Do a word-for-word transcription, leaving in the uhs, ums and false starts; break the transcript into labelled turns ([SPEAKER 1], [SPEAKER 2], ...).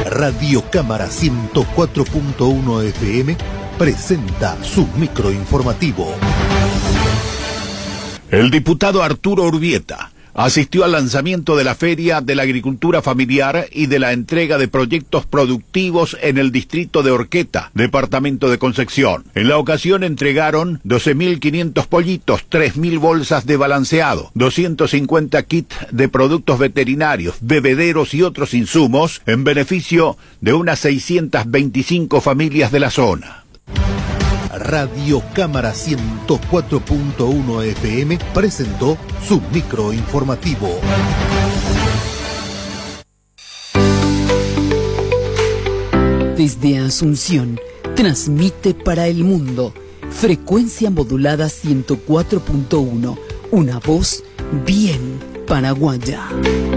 [SPEAKER 1] Radio Cámara ciento cuatro punto uno F M presenta su microinformativo.
[SPEAKER 2] El diputado Arturo Urbieta asistió al lanzamiento de la Feria de la Agricultura Familiar y de la entrega de proyectos productivos en el distrito de Horqueta, departamento de Concepción. En la ocasión entregaron doce mil quinientos pollitos, tres mil bolsas de balanceado, doscientos cincuenta kits de productos veterinarios, bebederos y otros insumos en beneficio de unas seiscientas veinticinco familias de la zona.
[SPEAKER 1] Radio Cámara ciento cuatro punto uno F M presentó su microinformativo.
[SPEAKER 3] Desde Asunción, transmite para el mundo. Frecuencia modulada ciento cuatro punto uno. Una voz bien paraguaya.